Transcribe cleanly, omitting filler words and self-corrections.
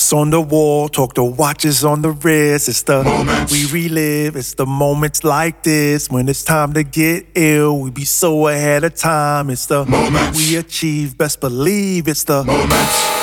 Clocks on the wall, talk to watches on the wrist. It's the moments we relive. It's the moments like this when it's time to get ill. We be so ahead of time. It's the moments we achieve. Best believe it's the moments